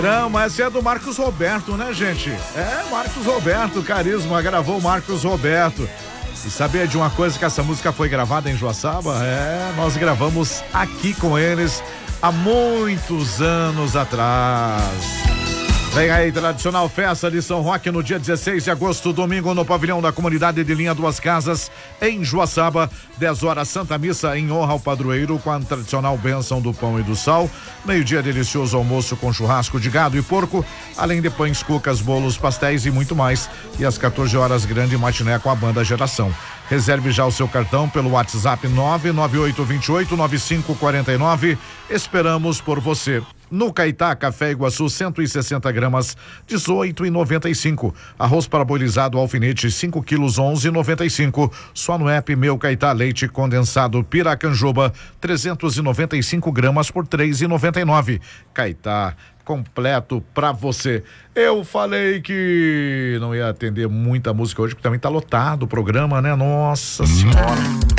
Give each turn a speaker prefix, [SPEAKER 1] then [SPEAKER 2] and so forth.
[SPEAKER 1] Não, mas essa é do Marcos Roberto, né, gente? É, Marcos Roberto, Carisma, gravou Marcos Roberto. E sabia de uma coisa, que essa música foi gravada em Joaçaba? É, nós gravamos aqui com eles há muitos anos atrás. Vem aí, tradicional festa de São Roque no dia 16 de agosto, domingo, no pavilhão da comunidade de Linha Duas Casas, em Joaçaba, 10 horas, Santa Missa em honra ao padroeiro, com a tradicional bênção do pão e do sal. Meio-dia, delicioso almoço com churrasco de gado e porco, além de pães, cucas, bolos, pastéis e muito mais. E às 14 horas, grande matiné com a banda Geração. Reserve já o seu cartão pelo WhatsApp 998289549. Esperamos por você. No Caetá, café Iguaçu, 160 gramas, 18,95. Arroz parabolizado alfinete, 5 quilos, 11,95. Só no app Meu Caetá, leite condensado Piracanjuba, 395 gramas por 3,99. Caetá, completo pra você. Eu falei que não ia atender muita música hoje, porque também tá lotado o programa, né? Nossa Senhora.